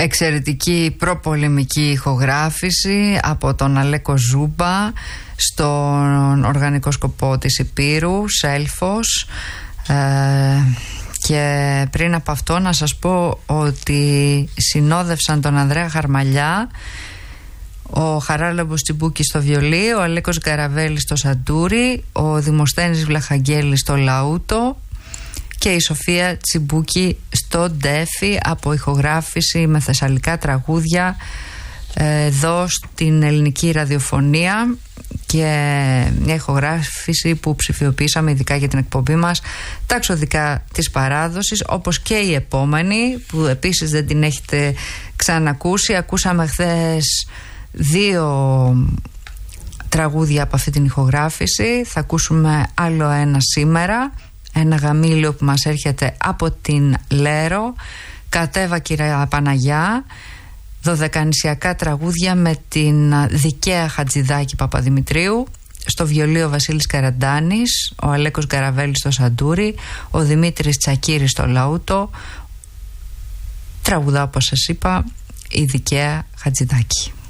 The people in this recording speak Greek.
Εξαιρετική προπολεμική ηχογράφηση από τον Αλέκο Ζούμπα στον οργανικό σκοπό της Υπήρου, Σέλφος. Και πριν από αυτό να σας πω ότι συνόδευσαν τον Ανδρέα Χαρμαλιά ο Χαράλαμπος Τσιμπούκης στο βιολί, ο Αλέκος Γκαραβέλης στο σαντούρι, ο Δημοσθένης Βλαχαγγέλης στο λαούτο και η Σοφία Τσιμπούκη στο ντέφι, από ηχογράφηση με θεσσαλικά τραγούδια εδώ στην ελληνική ραδιοφωνία, και μια ηχογράφηση που ψηφιοποίησαμε ειδικά για την εκπομπή μας, τα εξωδικά της παράδοσης, όπως και η επόμενη που επίσης δεν την έχετε ξανακούσει. Ακούσαμε χθες 2 τραγούδια από αυτή την ηχογράφηση, θα ακούσουμε άλλο ένα σήμερα, ένα γαμήλιο που μας έρχεται από την Λέρο, Κατέβα κυρία Παναγιά, δωδεκανησιακά τραγούδια με την Δικαία Χατζηδάκη Παπαδημητρίου, στο βιολί ο Βασίλης Καραντάνης, ο Αλέκος Γκαραβέλης στο σαντούρι, ο Δημήτρης Τσακύρης στο λαούτο. Τραγουδά, όπως σας είπα, η Δικαία Χατζηδάκη.